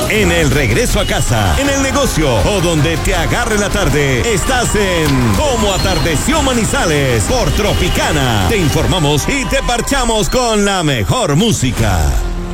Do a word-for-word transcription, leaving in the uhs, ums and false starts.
En el regreso a casa, en el negocio o donde te agarre la tarde, estás en Cómo Atardeció Manizales por Tropicana. Te informamos y te parchamos con la mejor música.